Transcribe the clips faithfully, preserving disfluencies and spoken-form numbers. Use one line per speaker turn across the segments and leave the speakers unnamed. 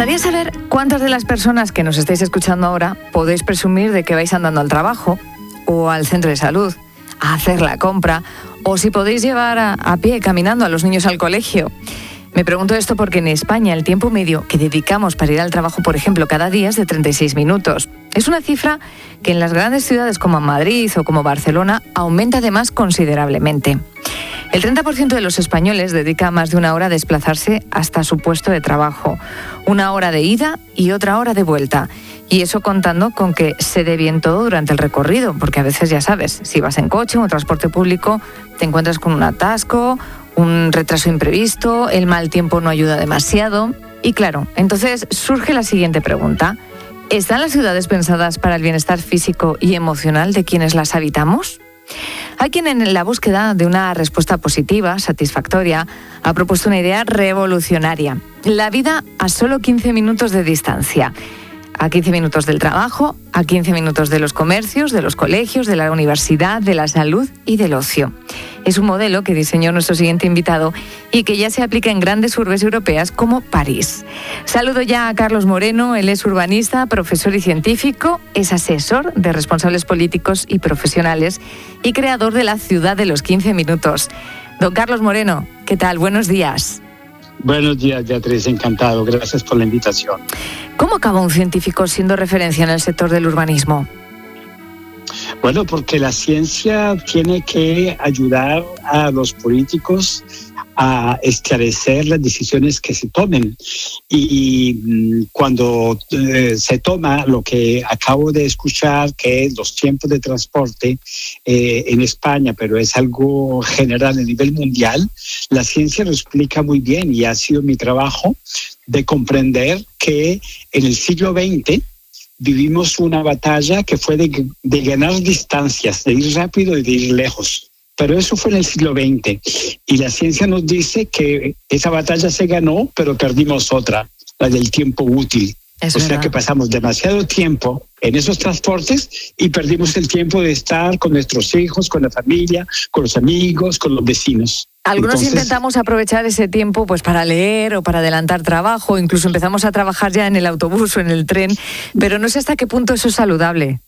gustaría saber cuántas de las personas que nos estáis escuchando ahora podéis presumir de que vais andando al trabajo o al centro de salud, a hacer la compra, o si podéis llevar a, a pie, caminando a los niños al colegio. Me pregunto esto porque en España el tiempo medio que dedicamos para ir al trabajo, por ejemplo, cada día es de treinta y seis minutos. Es una cifra que en las grandes ciudades como Madrid o como Barcelona aumenta además considerablemente. El treinta por ciento de los españoles dedica más de una hora a desplazarse hasta su puesto de trabajo. Una hora de ida y otra hora de vuelta. Y eso contando con que se dé bien todo durante el recorrido, porque a veces ya sabes, si vas en coche o en transporte público, te encuentras con un atasco, un retraso imprevisto, el mal tiempo no ayuda demasiado. Y claro, entonces surge la siguiente pregunta. ¿Están las ciudades pensadas para el bienestar físico y emocional de quienes las habitamos? Hay quien en la búsqueda de una respuesta positiva, satisfactoria, ha propuesto una idea revolucionaria. La vida a solo quince minutos de distancia. A quince minutos del trabajo, a quince minutos de los comercios, de los colegios, de la universidad, de la salud y del ocio. Es un modelo que diseñó nuestro siguiente invitado y que ya se aplica en grandes urbes europeas como París. Saludo ya a Carlos Moreno, él es urbanista, profesor y científico, es asesor de responsables políticos y profesionales y creador de la ciudad de los quince minutos. Don Carlos Moreno, ¿qué tal? Buenos días.
Buenos días, Beatriz, encantado. Gracias por la invitación.
¿Cómo acaba un científico siendo referencia en el sector del urbanismo?
Bueno, porque la ciencia tiene que ayudar a los políticos a esclarecer las decisiones que se tomen. Y, y cuando eh, se toma lo que acabo de escuchar, que es los tiempos de transporte eh, en España, pero es algo general a nivel mundial, la ciencia lo explica muy bien y ha sido mi trabajo de comprender que en el siglo veinte vivimos una batalla que fue de, de ganar distancias, de ir rápido y de ir lejos. Pero eso fue en el siglo veinte. Y la ciencia nos dice que esa batalla se ganó, pero perdimos otra, la del tiempo útil. Es o verdad. Sea que pasamos demasiado tiempo en esos transportes y perdimos el tiempo de estar con nuestros hijos, con la familia, con los amigos, con los vecinos.
Algunos
Entonces,
intentamos aprovechar ese tiempo pues para leer o para adelantar trabajo, incluso empezamos a trabajar ya en el autobús o en el tren, pero no sé hasta qué punto eso es saludable.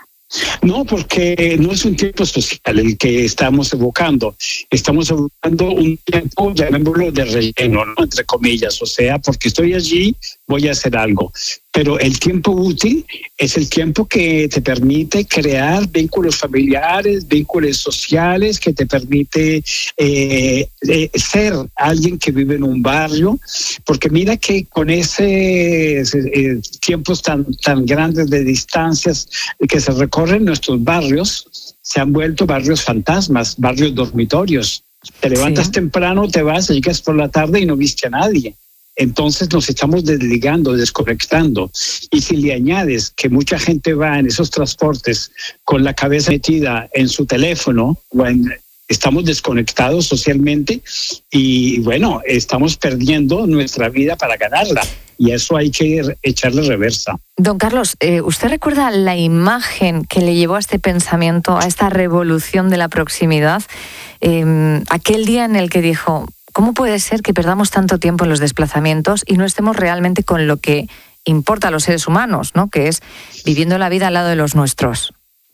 No, porque no es un tiempo social el que estamos evocando. Estamos evocando un tiempo, llamémoslo de relleno, ¿no? Entre comillas, o sea, porque estoy allí, voy a hacer algo. Pero el tiempo útil es el tiempo que te permite crear vínculos familiares, vínculos sociales, que te permite eh, eh, ser alguien que vive en un barrio. Porque mira que con ese eh, tiempos tan, tan grandes de distancias que se recorren, nuestros barrios se han vuelto barrios fantasmas, barrios dormitorios. Te levantas sí. temprano, te vas, llegas por la tarde y no viste a nadie. Entonces nos estamos desligando, desconectando. Y si le añades que mucha gente va en esos transportes con la cabeza metida en su teléfono, bueno, estamos desconectados socialmente y bueno, estamos perdiendo nuestra vida para ganarla. Y eso hay que echarle reversa.
Don Carlos, eh, ¿usted recuerda la imagen que le llevó a este pensamiento, a esta revolución de la proximidad? Eh, aquel día en el que dijo, ¿cómo puede ser que perdamos tanto tiempo en los desplazamientos y no estemos realmente con lo que importa a los seres humanos, ¿no? Que es viviendo la vida al lado de los nuestros?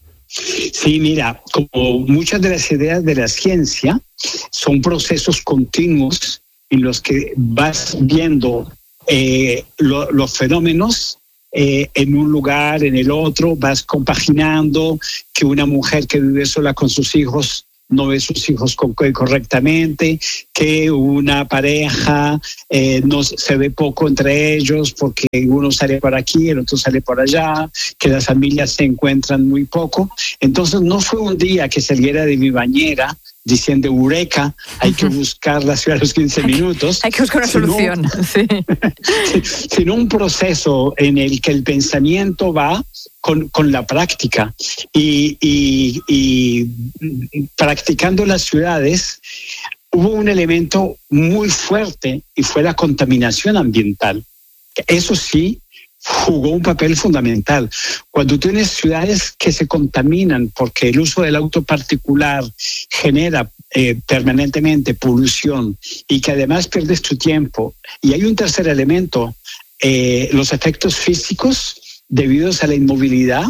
Sí, mira, como muchas de las ideas de la ciencia son procesos continuos en los que vas viendo eh, lo, los fenómenos eh, en un lugar, en el otro, vas compaginando que una mujer que vive sola con sus hijos no ve sus hijos correctamente, que una pareja eh, no se ve poco entre ellos porque uno sale por aquí, el otro sale por allá, que las familias se encuentran muy poco. Entonces no fue un día que saliera de mi bañera diciendo eureka, hay que buscar la ciudad a los quince minutos.
Hay que buscar una sino, solución. Sí.
Sino un proceso en el que el pensamiento va con, con la práctica y, y, y practicando las ciudades hubo un elemento muy fuerte y fue la contaminación ambiental. Eso sí jugó un papel fundamental. Cuando tienes ciudades que se contaminan porque el uso del auto particular genera eh, permanentemente polución y que además pierdes tu tiempo. Y hay un tercer elemento, eh, los efectos físicos debidos a la inmovilidad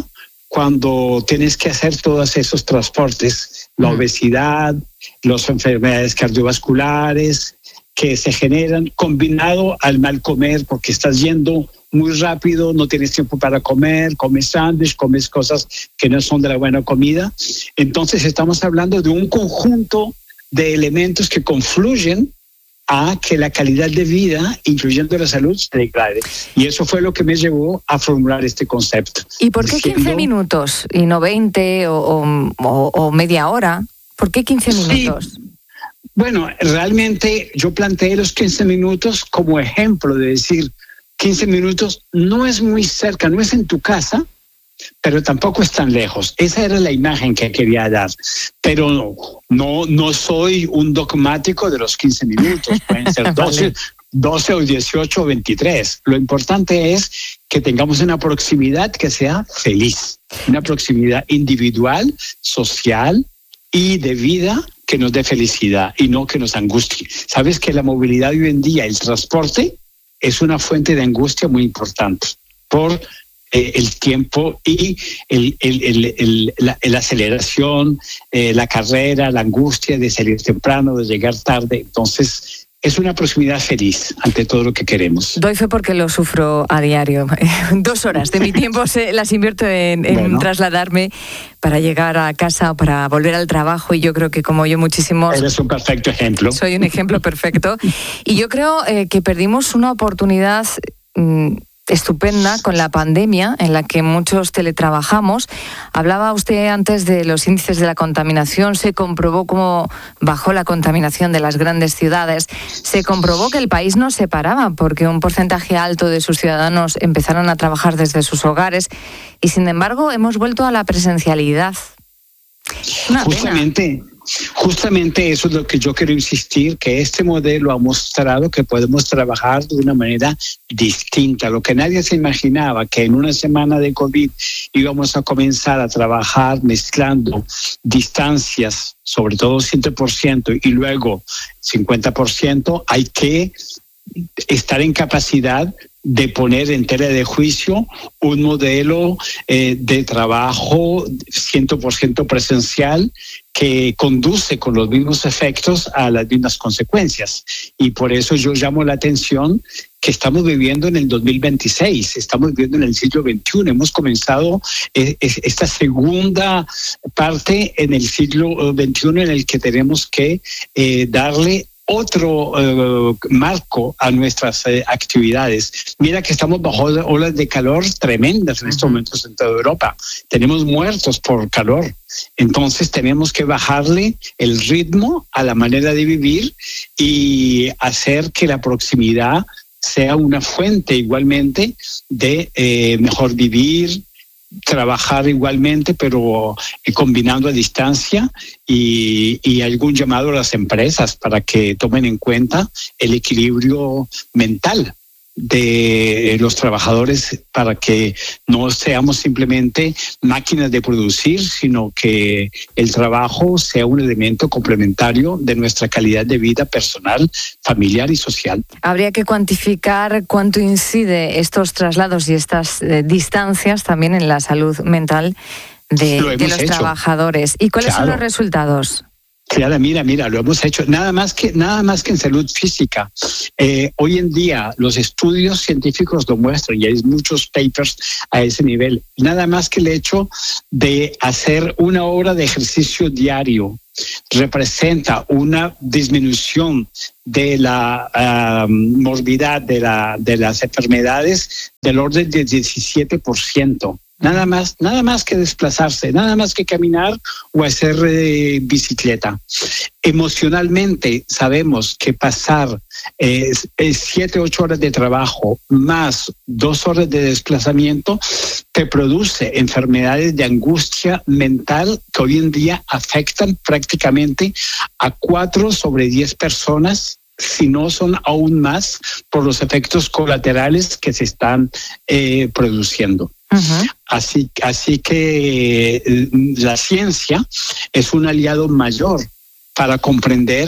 cuando tienes que hacer todos esos transportes, la obesidad, las enfermedades cardiovasculares que se generan, combinado al mal comer, porque estás yendo muy rápido, no tienes tiempo para comer, comes sándwich, comes cosas que no son de la buena comida. Entonces estamos hablando de un conjunto de elementos que confluyen a que la calidad de vida, incluyendo la salud, se degrade. Y eso fue lo que me llevó a formular este concepto.
¿Y por qué diciendo, quince minutos y no veinte o, o, o media hora? ¿Por qué quince minutos?
Sí. Bueno, realmente yo planteé los quince minutos como ejemplo de decir, quince minutos no es muy cerca, no es en tu casa, pero tampoco es tan lejos. Esa era la imagen que quería dar. Pero no, no, no soy un dogmático de los quince minutos. Pueden ser doce, doce o dieciocho o veintitrés. Lo importante es que tengamos una proximidad que sea feliz. Una proximidad individual, social y de vida que nos dé felicidad y no que nos angustie. ¿Sabes que la movilidad hoy en día, el transporte, es una fuente de angustia muy importante por eh, el tiempo y el, el, el, el, la, la aceleración, eh, la carrera, la angustia de salir temprano, de llegar tarde? Entonces, es una proximidad feliz ante todo lo que queremos.
Doy fe porque lo sufro a diario. Dos horas de mi tiempo se, las invierto en, en bueno. trasladarme para llegar a casa o para volver al trabajo, y yo creo que como yo muchísimos...
Eres un perfecto ejemplo.
Soy un ejemplo perfecto. Y yo creo eh, que perdimos una oportunidad... Mmm, estupenda con la pandemia, en la que muchos teletrabajamos. Hablaba usted antes de los índices de la contaminación. Se comprobó cómo bajó la contaminación de las grandes ciudades. Se comprobó que el país no se paraba porque un porcentaje alto de sus ciudadanos empezaron a trabajar desde sus hogares, y sin embargo hemos vuelto a la presencialidad. Una
Justamente. Pena. Justamente eso es lo que yo quiero insistir, que este modelo ha mostrado que podemos trabajar de una manera distinta. Lo que nadie se imaginaba, que en una semana de COVID íbamos a comenzar a trabajar mezclando distancias, sobre todo cien por ciento y luego cincuenta por ciento, hay que estar en capacidad de poner en tela de juicio un modelo eh, de trabajo cien por ciento presencial que conduce con los mismos efectos a las mismas consecuencias. Y por eso yo llamo la atención que estamos viviendo en el dos mil veintiséis, estamos viviendo en el siglo veintiuno. Hemos comenzado eh, esta segunda parte en el siglo veintiuno en el que tenemos que eh, darle otro uh, marco a nuestras eh, actividades. Mira que estamos bajo olas de calor tremendas en estos momentos en toda Europa. Tenemos muertos por calor. Entonces tenemos que bajarle el ritmo a la manera de vivir y hacer que la proximidad sea una fuente igualmente de eh, mejor vivir, trabajar igualmente, pero eh, combinando a distancia, y, y algún llamado a las empresas para que tomen en cuenta el equilibrio mental de los trabajadores, para que no seamos simplemente máquinas de producir, sino que el trabajo sea un elemento complementario de nuestra calidad de vida personal, familiar y social.
Habría que cuantificar cuánto incide estos traslados y estas eh, distancias también en la salud mental de, de los hecho. trabajadores. ¿Y cuáles claro. son los resultados?
Claro, mira, mira, lo hemos hecho. Nada más que, nada más que en salud física. Eh, hoy en día los estudios científicos lo muestran y hay muchos papers a ese nivel. Nada más que el hecho de hacer una hora de ejercicio diario representa una disminución de la uh, morbidad de, la, de las enfermedades del orden del diecisiete por ciento. Nada más, nada más que desplazarse, nada más que caminar o hacer eh, bicicleta. Emocionalmente sabemos que pasar eh, siete, ocho horas de trabajo más dos horas de desplazamiento te produce enfermedades de angustia mental que hoy en día afectan prácticamente a cuatro sobre diez personas, si no son aún más, por los efectos colaterales que se están eh, produciendo. Uh-huh. Así, así que eh, la ciencia es un aliado mayor para comprender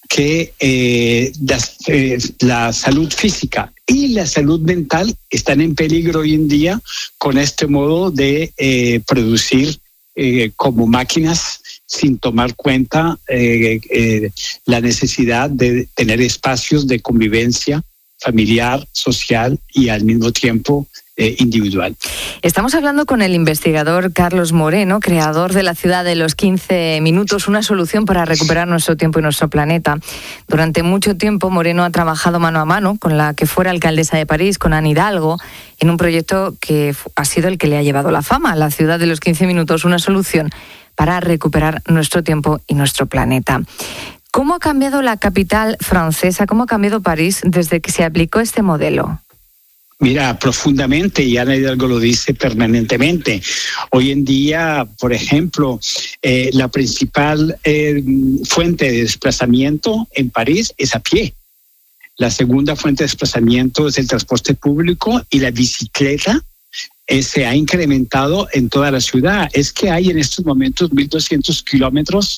que eh, la, eh, la salud física y la salud mental están en peligro hoy en día con este modo de eh, producir eh, como máquinas sin tomar cuenta eh, eh, la necesidad de tener espacios de convivencia familiar, social y al mismo tiempo eh, individual.
Estamos hablando con el investigador Carlos Moreno, creador de la ciudad de los quince minutos, una solución para recuperar nuestro tiempo y nuestro planeta. Durante mucho tiempo Moreno ha trabajado mano a mano con la que fuera alcaldesa de París, con Anne Hidalgo, en un proyecto que ha sido el que le ha llevado la fama, la ciudad de los quince minutos, una solución para recuperar nuestro tiempo y nuestro planeta. ¿Cómo ha cambiado la capital francesa, cómo ha cambiado París desde que se aplicó este modelo?
Mira, profundamente, y Anne Hidalgo lo dice permanentemente. Hoy en día, por ejemplo, eh, la principal eh, fuente de desplazamiento en París es a pie. La segunda fuente de desplazamiento es el transporte público y la bicicleta eh, se ha incrementado en toda la ciudad. Es que hay en estos momentos mil doscientos kilómetros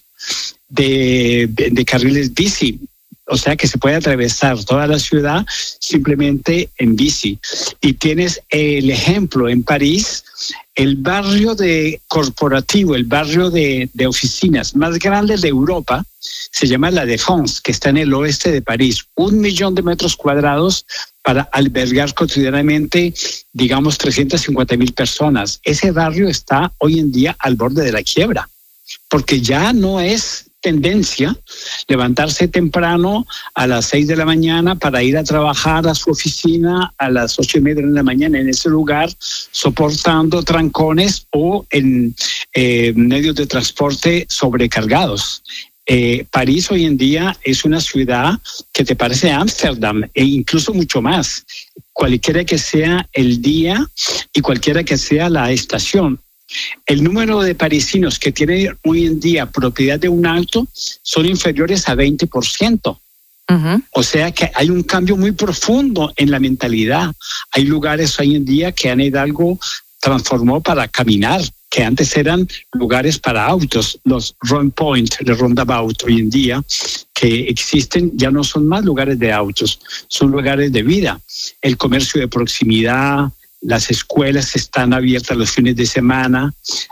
de, de, de carriles bici. O sea que se puede atravesar toda la ciudad simplemente en bici. Y tienes el ejemplo en París, el barrio de corporativo, el barrio de, de oficinas más grande de Europa, se llama La Défense, que está en el oeste de París. Un millón de metros cuadrados para albergar cotidianamente, digamos, trescientas cincuenta mil personas. Ese barrio está hoy en día al borde de la quiebra, porque ya no es tendencia levantarse temprano a las seis de la mañana para ir a trabajar a su oficina a las ocho y media de la mañana en ese lugar, soportando trancones o en eh, medios de transporte sobrecargados. Eh, París hoy en día es una ciudad que te parece Ámsterdam e incluso mucho más, cualquiera que sea el día y cualquiera que sea la estación. El número de parisinos que tienen hoy en día propiedad de un auto son inferiores a veinte por ciento. Uh-huh. O sea que hay un cambio muy profundo en la mentalidad. Hay lugares hoy en día que Anne Hidalgo transformó para caminar, que antes eran lugares para autos. Los run point, el roundabout hoy en día que existen ya no son más lugares de autos, son lugares de vida. El comercio de proximidad, las escuelas están abiertas los fines de semana,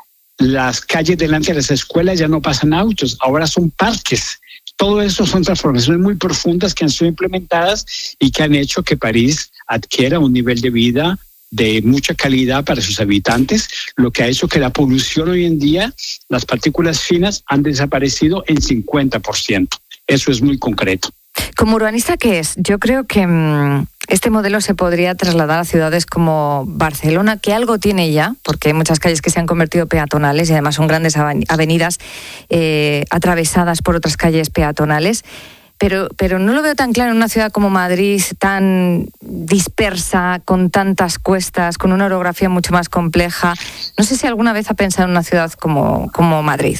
las calles delante de las escuelas ya no pasan autos, ahora son parques. Todo eso son transformaciones muy profundas que han sido implementadas y que han hecho que París adquiera un nivel de vida de mucha calidad para sus habitantes, lo que ha hecho que la polución hoy en día, las partículas finas han desaparecido en cincuenta por ciento. Eso es muy concreto.
Como urbanista, ¿qué es? Yo creo que mmm, este modelo se podría trasladar a ciudades como Barcelona, que algo tiene ya, porque hay muchas calles que se han convertido peatonales y además son grandes avenidas eh, atravesadas por otras calles peatonales. Pero, pero no lo veo tan claro en una ciudad como Madrid, tan dispersa, con tantas cuestas, con una orografía mucho más compleja. No sé si alguna vez ha pensado en una ciudad como, como Madrid.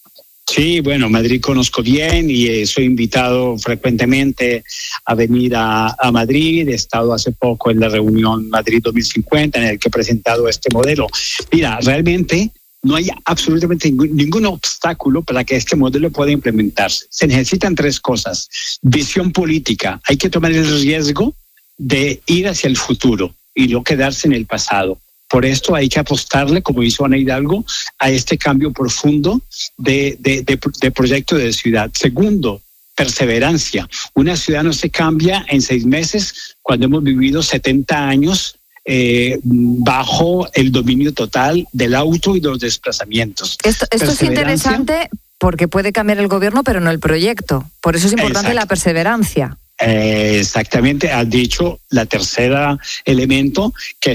Sí, bueno, Madrid conozco bien y eh, soy invitado frecuentemente a venir a, a Madrid. He estado hace poco en la reunión Madrid dos mil cincuenta en el que he presentado este modelo. Mira, realmente no hay absolutamente ningún, ningún obstáculo para que este modelo pueda implementarse. Se necesitan tres cosas. Visión política. Hay que tomar el riesgo de ir hacia el futuro y no quedarse en el pasado. Por esto hay que apostarle, como hizo Anne Hidalgo, a este cambio profundo de, de, de, de proyecto de ciudad. Segundo, perseverancia. Una ciudad no se cambia en seis meses cuando hemos vivido setenta años eh, bajo el dominio total del auto y de los desplazamientos.
Esto, esto es interesante porque puede cambiar el gobierno, pero no el proyecto. Por eso es importante Exacto. la perseverancia.
Eh, exactamente, has dicho la tercera elemento que